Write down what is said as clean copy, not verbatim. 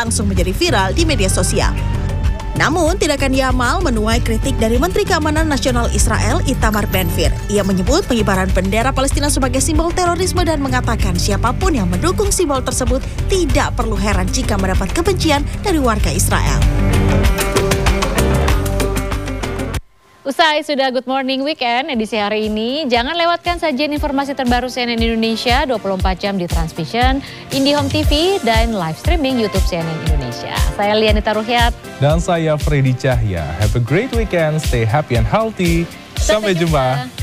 langsung menjadi viral di media sosial. Namun, tindakan Yamal menuai kritik dari Menteri Keamanan Nasional Israel, Itamar Ben-Gvir. Ia menyebut pengibaran bendera Palestina sebagai simbol terorisme dan mengatakan siapapun yang mendukung simbol tersebut tidak perlu heran jika mendapat kebencian dari warga Israel. Usai sudah Good Morning Weekend edisi hari ini, jangan lewatkan sajian informasi terbaru CNN Indonesia 24 jam di Transvision, IndiHome TV, dan live streaming YouTube CNN Indonesia. Saya Lianita Ruhyat. Dan saya Freddy Cahya. Have a great weekend, stay happy and healthy. Sampai jumpa.